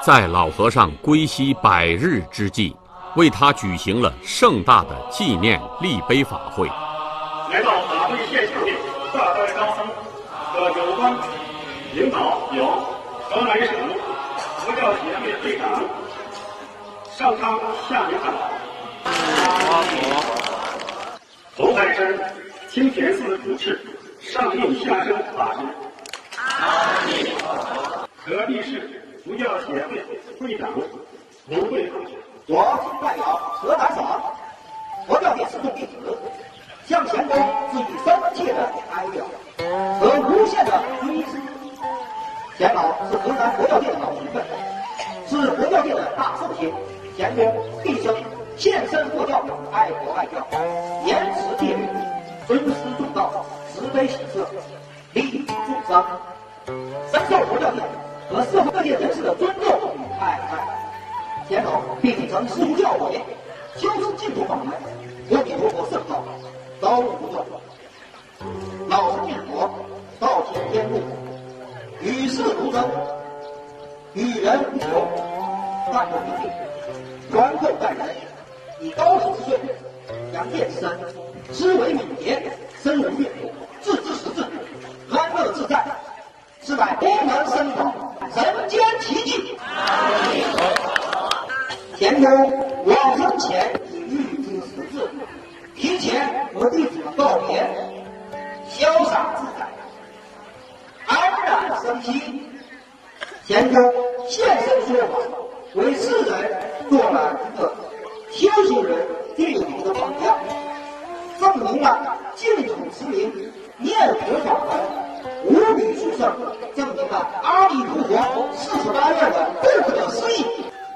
在老和尚归西100日之际，为他举行了盛大的纪念立碑法会。 来到法会现场的各位高僧和有关领导有河南省佛教协会会长上苍下明堂，红海山清田寺主持上应下生法师，河北市佛教协会会长吴慧老师， 我代表河南省佛教界始终弟子，向前公致以深切的哀悼和无限的追思。钱老是河南佛教界的老前辈，是佛教界的大寿星。钱公毕生献身佛教，爱国爱教，严持戒律，尊师重道，慈悲喜舍，利益众生，深受佛教界和社会各界人士的尊重与爱戴。钱老并曾师出教诲，修持净土法门，阿弥陀佛圣道，遭遇不断。老实念佛，道体天路，与世如争，与人无求，淡泊名利，宽厚待人，以高手之岁，扬剑之身，思维敏捷，深入阅读，置之识字，安乐自在，是乃功能深广，人间奇迹。田公往生前已预经识字，提前和弟子们告别，潇洒自在，安然生息。田公现身说法，为世人做了一个修行人具有的榜样，证明了净土之名，念佛法门无比殊胜，证明了阿弥陀佛48愿的不可思议。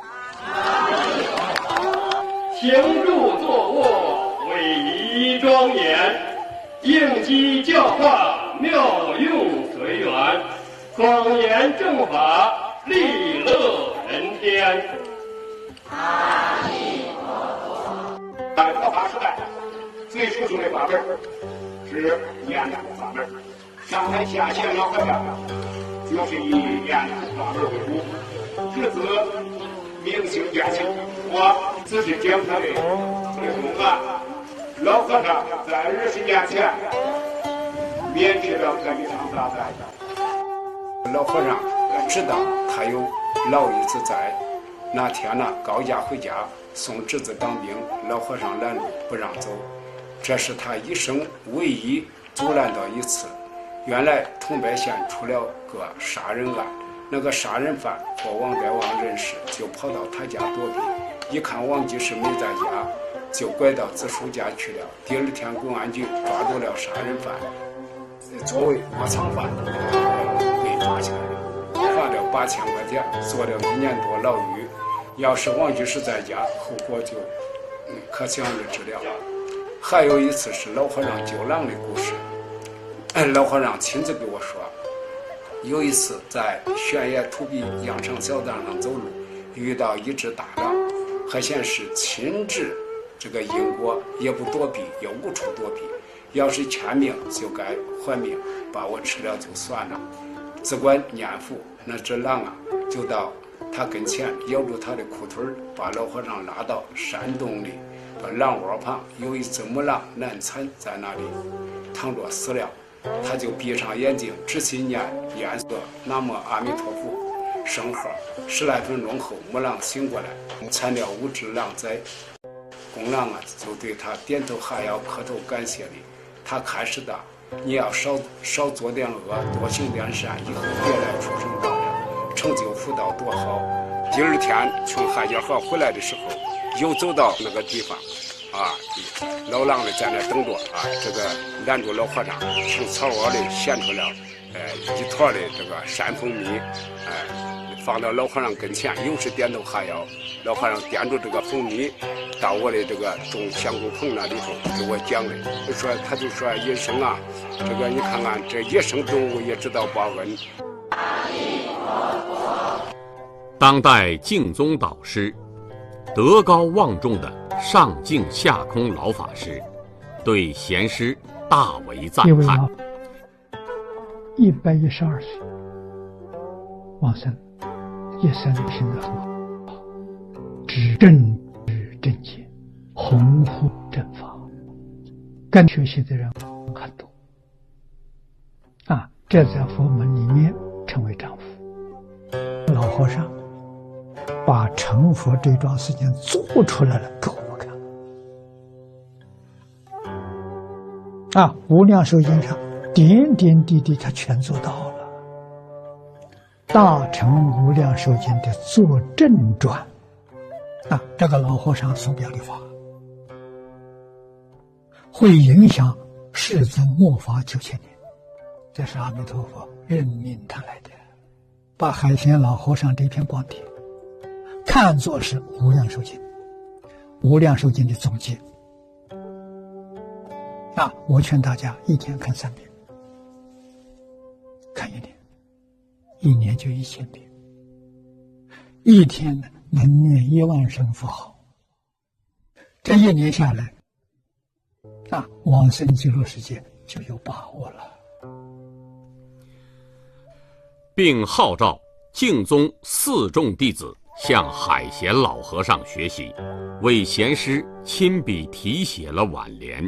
行住坐卧，伟仪庄严，应机教化，妙用随缘，广言正法，利乐人天。阿弥陀佛。在佛法时代，最殊胜的法门是念佛法门。上台下线老和尚就是以念佛法门为主，至此明星见性。我仔细讲他的公案，老和尚在20年前免去了这一场大灾。 老和尚知道他有老一子在，那天呢高家回家送侄子当兵，老和尚拦路不让走，这是他一生唯一阻拦到一次。原来桐柏县出了个杀人案，那个杀人犯和王代王认识，就跑到他家躲避，一看王居士没在家，就拐到子叔家去了。第二天公安局抓住了杀人犯，作为窝藏犯被抓起来了，罚了8000块钱，坐了1年多牢狱。要是王居士在家，后果就可想而知了。还有一次是老和尚救狼的故事，老和尚亲自给我说，有一次在悬崖土壁羊肠小道上走路，遇到一只大狼，还显示亲治这个因果，也不躲避，也无处躲避，要是欠命就该还命，把我吃了就算了。只管念佛，那只狼啊就到他跟前咬住他的裤腿，把老和尚拉到山洞里，把狼窝旁有一只母狼难产在那里躺着死了，他就闭上眼睛仔细念念诵南无阿弥陀佛圣号，10来分钟后母狼醒过来，产了5只狼崽。公狼啊就对他点头哈腰磕头感谢礼，他开始的你要少做点恶，多行点善，以后别来出生道了，成就福道多好。第二天从汉家河回来的时候，又走到那个地方啊，老狼的在那等着啊，这个拦住老和尚，从草窝里衔出了一坨的这个山蜂蜜，放到老和尚跟前，又是点头哈腰。老和尚点住这个蜂蜜，到我的这个种香菇棚那里头给我讲的，他就说野生啊，这个你看看这野生动物也知道报恩。 当代净宗导师，德高望重的上净下空老法师，对贤师大为赞叹。 112岁往生， 一生行得很好，知正知正见，弘护正法，跟学习的人很多啊，这在佛门里面称为丈夫。老和尚把成佛这桩事情做出来了给我们看啊，无量寿经上点点滴滴他全做到了。大乘无量寿经的作证传啊，这个老和尚所表的法会影响世尊末法9000年，这是阿弥陀佛任命他来的，把海贤老和尚这篇光碟看作是无量寿经，无量寿经的总结啊！我劝大家一天看3遍，看1年，1年就1000遍，一天能念1万声佛号，这1年下来啊，往生极乐世界就有把握了。 并号召净宗4众弟子向海贤老和尚学习，为贤师亲笔题写了挽联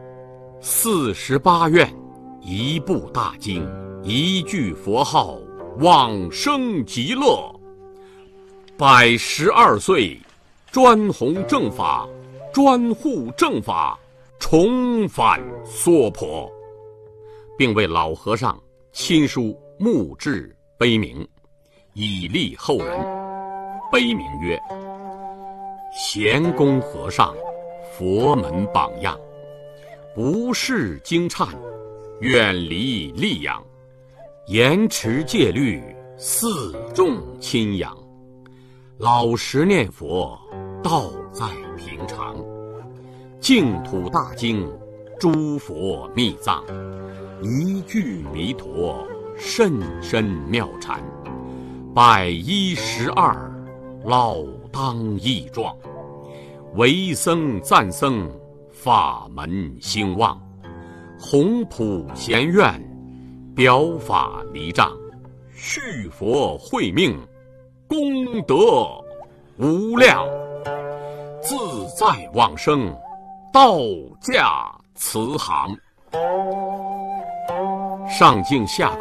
：48愿，一部大经，一句佛号，往生极乐。112岁，专弘正法，专护正法，重返娑婆，并为老和尚亲书墓志碑铭，以利后人。碑铭曰：贤公和尚，佛门榜样，不视经忏，远离戾养，严持戒律，4众亲养，老实念佛，道在平常，净土大经，诸佛密藏，一句弥陀，甚深妙禅，112老当益壮，为僧赞僧，法门兴旺，弘普贤愿，表法离障，续佛慧命，功德无量，自在往生，道驾慈航。上净下